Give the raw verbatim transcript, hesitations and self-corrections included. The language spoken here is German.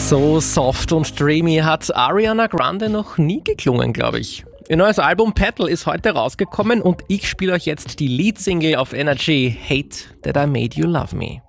So soft und dreamy hat Ariana Grande noch nie geklungen, glaube ich. Ihr neues Album Petal ist heute rausgekommen und ich spiele euch jetzt die Leadsingle auf Energy, Hate That I Made You Love Me.